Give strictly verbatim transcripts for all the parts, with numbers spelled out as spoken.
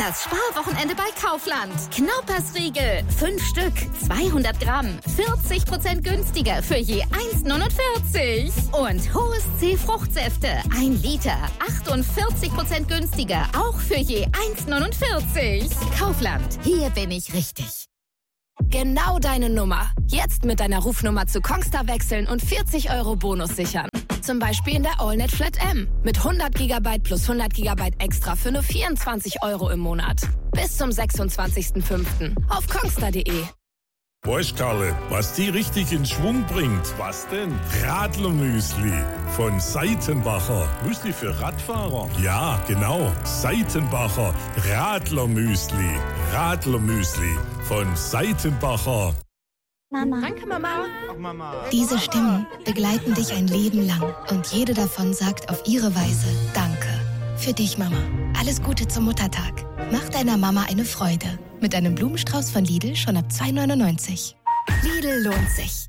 Das Sparwochenende bei Kaufland. Knaupersriegel, fünf Stück, zweihundert Gramm, vierzig Prozent günstiger für je eins neunundvierzig. Und Hohes C Fruchtsäfte, ein Liter, achtundvierzig Prozent günstiger, auch für je eins neunundvierzig. Kaufland, hier bin ich richtig. Genau deine Nummer. Jetzt mit deiner Rufnummer zu Kongstar wechseln und vierzig Euro Bonus sichern. Zum Beispiel in der AllNet Flat M mit hundert Gigabyte plus hundert Gigabyte extra für nur vierundzwanzig Euro im Monat. Bis zum sechsundzwanzigsten fünften auf kongstar punkt de. Weißt Karle, was die richtig in Schwung bringt? Was denn? Radlermüsli von Seitenbacher. Müsli für Radfahrer? Ja, genau. Seitenbacher Radlermüsli. Radlermüsli von Seitenbacher. Mama. Danke, Mama. Ach, Mama. Diese Stimmen begleiten dich ein Leben lang und jede davon sagt auf ihre Weise Danke. Für dich, Mama. Alles Gute zum Muttertag. Mach deiner Mama eine Freude. Mit einem Blumenstrauß von Lidl schon ab zwei neunundneunzig. Lidl lohnt sich.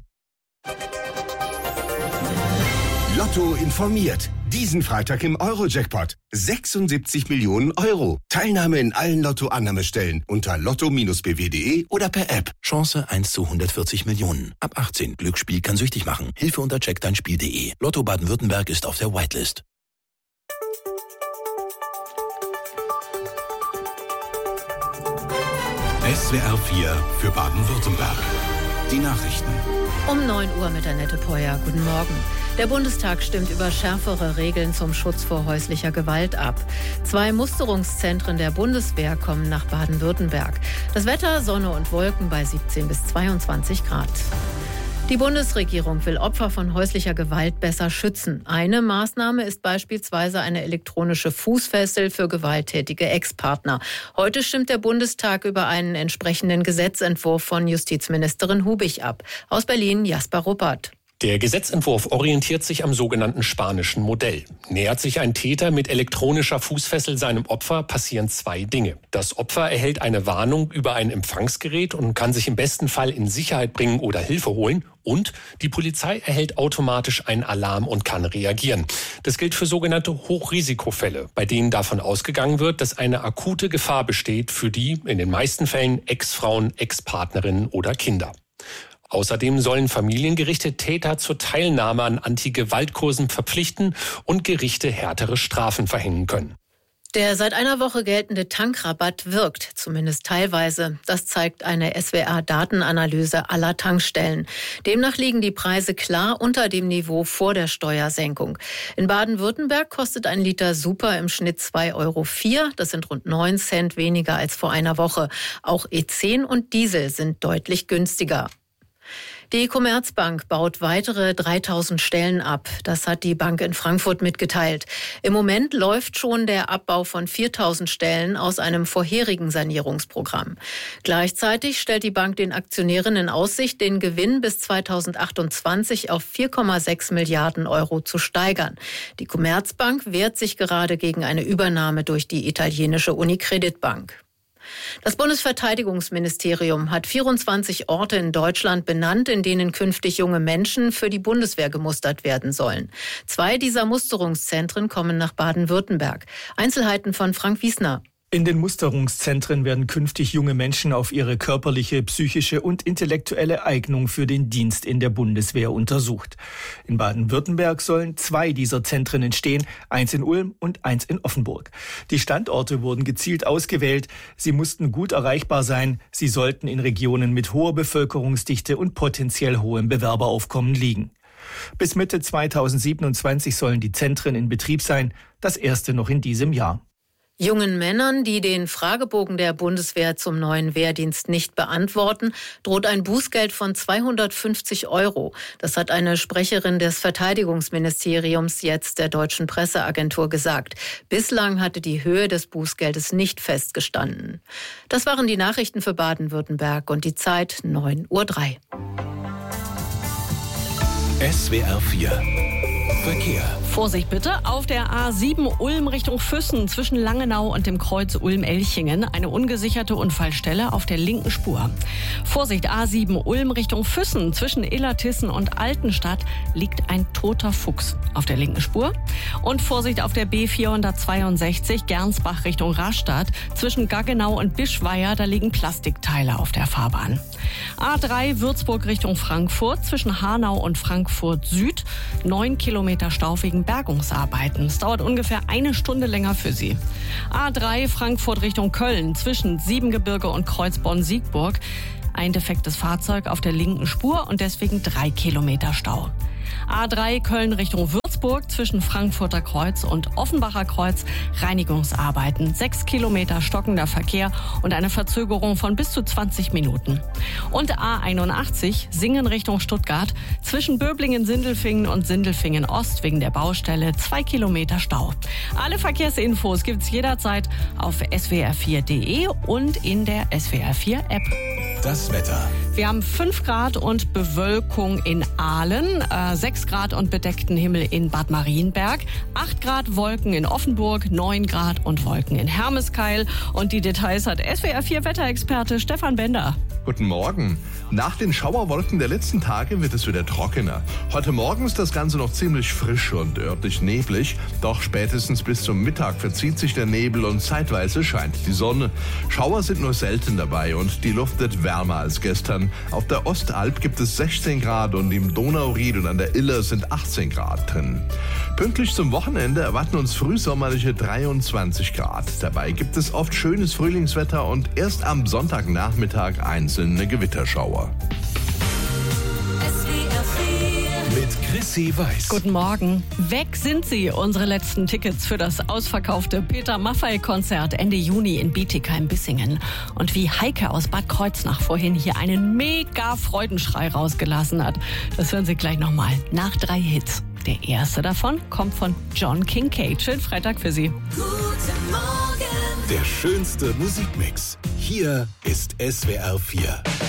Lotto informiert. Diesen Freitag im Euro-Jackpot. sechsundsiebzig Millionen Euro. Teilnahme in allen Lotto-Annahmestellen unter lotto Bindestrich b w punkt de oder per App. Chance eins zu hundertvierzig Millionen. Ab achtzehn. Glücksspiel kann süchtig machen. Hilfe unter check dein Spiel punkt de. Lotto Baden-Württemberg ist auf der Whitelist. S W R vier für Baden-Württemberg. Die Nachrichten. Um neun Uhr mit Annette Peuer. Guten Morgen. Der Bundestag stimmt über schärfere Regeln zum Schutz vor häuslicher Gewalt ab. Zwei Musterungszentren der Bundeswehr kommen nach Baden-Württemberg. Das Wetter, Sonne und Wolken bei siebzehn bis zweiundzwanzig Grad. Die Bundesregierung will Opfer von häuslicher Gewalt besser schützen. Eine Maßnahme ist beispielsweise eine elektronische Fußfessel für gewalttätige Ex-Partner. Heute stimmt der Bundestag über einen entsprechenden Gesetzentwurf von Justizministerin Hubig ab. Aus Berlin Jasper Ruppert. Der Gesetzentwurf orientiert sich am sogenannten spanischen Modell. Nähert sich ein Täter mit elektronischer Fußfessel seinem Opfer, passieren zwei Dinge. Das Opfer erhält eine Warnung über ein Empfangsgerät und kann sich im besten Fall in Sicherheit bringen oder Hilfe holen. Und die Polizei erhält automatisch einen Alarm und kann reagieren. Das gilt für sogenannte Hochrisikofälle, bei denen davon ausgegangen wird, dass eine akute Gefahr besteht für die, in den meisten Fällen, Ex-Frauen, Ex-Partnerinnen oder Kinder. Außerdem sollen Familiengerichte Täter zur Teilnahme an Anti-Gewalt-Kursen verpflichten und Gerichte härtere Strafen verhängen können. Der seit einer Woche geltende Tankrabatt wirkt, zumindest teilweise. Das zeigt eine S W R-Datenanalyse aller Tankstellen. Demnach liegen die Preise klar unter dem Niveau vor der Steuersenkung. In Baden-Württemberg kostet ein Liter Super im Schnitt zwei Euro vier. Das sind rund neun Cent weniger als vor einer Woche. Auch E zehn und Diesel sind deutlich günstiger. Die Commerzbank baut weitere dreitausend Stellen ab. Das hat die Bank in Frankfurt mitgeteilt. Im Moment läuft schon der Abbau von viertausend Stellen aus einem vorherigen Sanierungsprogramm. Gleichzeitig stellt die Bank den Aktionären in Aussicht, den Gewinn bis zweitausendachtundzwanzig auf vier Komma sechs Milliarden Euro zu steigern. Die Commerzbank wehrt sich gerade gegen eine Übernahme durch die italienische Unicredit Bank. Das Bundesverteidigungsministerium hat vierundzwanzig Orte in Deutschland benannt, in denen künftig junge Menschen für die Bundeswehr gemustert werden sollen. Zwei dieser Musterungszentren kommen nach Baden-Württemberg. Einzelheiten von Frank Wiesner. In den Musterungszentren werden künftig junge Menschen auf ihre körperliche, psychische und intellektuelle Eignung für den Dienst in der Bundeswehr untersucht. In Baden-Württemberg sollen zwei dieser Zentren entstehen, eins in Ulm und eins in Offenburg. Die Standorte wurden gezielt ausgewählt. Sie mussten gut erreichbar sein. Sie sollten in Regionen mit hoher Bevölkerungsdichte und potenziell hohem Bewerberaufkommen liegen. Bis Mitte zweitausendsiebenundzwanzig sollen die Zentren in Betrieb sein, das erste noch in diesem Jahr. Jungen Männern, die den Fragebogen der Bundeswehr zum neuen Wehrdienst nicht beantworten, droht ein Bußgeld von zweihundertfünfzig Euro. Das hat eine Sprecherin des Verteidigungsministeriums jetzt der Deutschen Presseagentur gesagt. Bislang hatte die Höhe des Bußgeldes nicht festgestanden. Das waren die Nachrichten für Baden-Württemberg und die Zeit neun Uhr drei. S W R vier Verkehr. Vorsicht bitte, auf der A sieben Ulm Richtung Füssen zwischen Langenau und dem Kreuz Ulm-Elchingen eine ungesicherte Unfallstelle auf der linken Spur. Vorsicht, A sieben Ulm Richtung Füssen zwischen Illertissen und Altenstadt liegt ein toter Fuchs auf der linken Spur. Und Vorsicht auf der B vierhundertzweiundsechzig Gernsbach Richtung Rastatt zwischen Gaggenau und Bischweier, da liegen Plastikteile auf der Fahrbahn. A drei Würzburg Richtung Frankfurt zwischen Hanau und Frankfurt Süd. Neun Kilometer Stau wegen Bergungsarbeiten. Es dauert ungefähr eine Stunde länger für Sie. A drei Frankfurt Richtung Köln zwischen Siebengebirge und Kreuzborn-Siegburg. Ein defektes Fahrzeug auf der linken Spur und deswegen drei Kilometer Stau. A drei Köln Richtung Würzburg zwischen Frankfurter Kreuz und Offenbacher Kreuz. Reinigungsarbeiten. Sechs Kilometer stockender Verkehr und eine Verzögerung von bis zu zwanzig Minuten. Und A einundachtzig Singen Richtung Stuttgart zwischen Böblingen-Sindelfingen und Sindelfingen-Ost wegen der Baustelle. Zwei Kilometer Stau. Alle Verkehrsinfos gibt's jederzeit auf S W R vier Punkt de und in der S W R vier App. Das Wetter. Wir haben fünf Grad und Bewölkung in Aalen, äh, sechs Grad und bedeckten Himmel in Bad Marienberg, acht Grad Wolken in Offenburg, neun Grad und Wolken in Hermeskeil. Und die Details hat S W R vier Wetterexperte Stefan Bender. Guten Morgen. Nach den Schauerwolken der letzten Tage wird es wieder trockener. Heute Morgen ist das Ganze noch ziemlich frisch und örtlich neblig. Doch spätestens bis zum Mittag verzieht sich der Nebel und zeitweise scheint die Sonne. Schauer sind nur selten dabei und die Luft wird wärmer als gestern. Auf der Ostalb gibt es sechzehn Grad und im Donauried und an der Iller sind achtzehn Grad drin. Pünktlich zum Wochenende erwarten uns frühsommerliche dreiundzwanzig Grad. Dabei gibt es oft schönes Frühlingswetter und erst am Sonntagnachmittag einzelne Gewitterschauer. Mit Chrissy Weiß. Guten Morgen. Weg sind sie, unsere letzten Tickets für das ausverkaufte Peter Maffay-Konzert Ende Juni in Bietigheim-Bissingen. Und wie Heike aus Bad Kreuznach vorhin hier einen mega Freudenschrei rausgelassen hat, das hören Sie gleich nochmal nach drei Hits. Der erste davon kommt von John Kincade. Schönen Freitag für Sie. Guten Morgen. Der schönste Musikmix. Hier ist S W R vier.